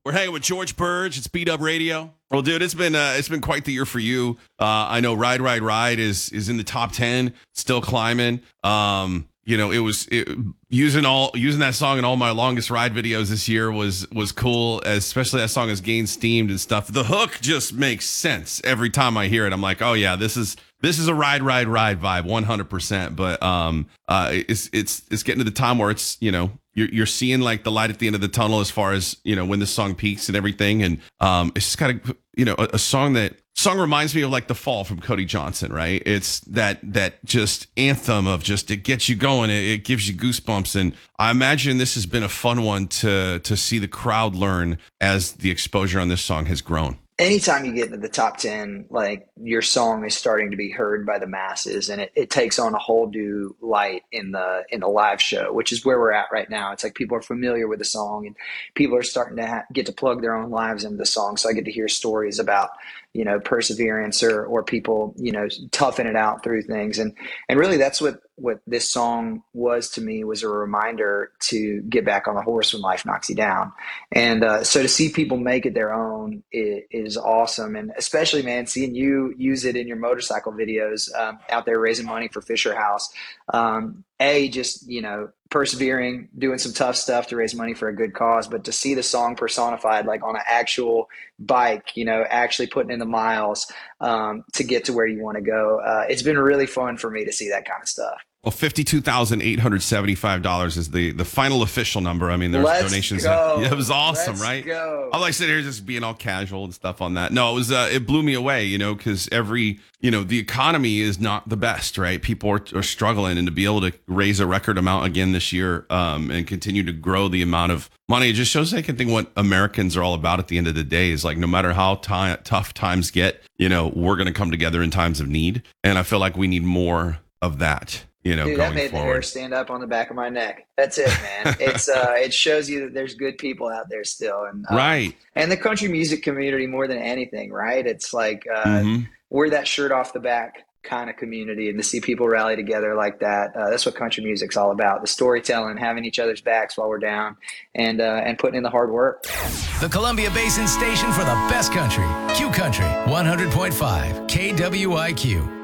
We're hanging with George Burge. It's Beat Up Radio. Well, dude, it's been quite the year for you. I know Ride, Ride, Ride is in the top 10, still climbing. Using that song in all my longest ride videos this year was cool, especially that song has gained steam and stuff. The hook just makes sense every time I hear it. I'm like, oh yeah, this is a ride vibe, 100%. But it's getting to the time where it's, you're seeing like the light at the end of the tunnel as far as, when the song peaks and everything. And it's just kind of, a song reminds me of like The Fall from Cody Johnson, right? It's that just anthem of just, it gets you going. It gives you goosebumps. And I imagine this has been a fun one to see the crowd learn as the exposure on this song has grown. Anytime you get into the top 10, like your song is starting to be heard by the masses, and it takes on a whole new light in the live show, which is where we're at right now. It's like people are familiar with the song, and people are starting to get to plug their own lives into the song. So I get to hear stories about, perseverance or people, toughing it out through things. And really that's what this song was to me, was a reminder to get back on the horse when life knocks you down. And so to see people make it their own is awesome. And especially, man, seeing you use it in your motorcycle videos out there raising money for Fisher House. Just, persevering, doing some tough stuff to raise money for a good cause, but to see the song personified, like on an actual bike, actually putting in the miles to get to where you want to go. It's been really fun for me to see that kind of stuff. Well, $52,875 is the final official number. I mean, there's donations. Go. It was awesome, right? Go. I'm like sitting here just being all casual and stuff on that. No, it was it blew me away, because the economy is not the best, right? People are struggling, and to be able to raise a record amount again this year and continue to grow the amount of money, it just shows, I think, what Americans are all about at the end of the day is like, no matter how tough times get, we're going to come together in times of need. And I feel like we need more of that. Dude, going that made forward. The hair stand up on the back of my neck. That's it, man. It's it shows you that there's good people out there still, and right. And the country music community more than anything, right? It's like we're that shirt off the back kind of community, and to see people rally together like that, that's what country music's all about: the storytelling, having each other's backs while we're down, and putting in the hard work. The Columbia Basin station for the best country, Q Country 100.5 KWIQ.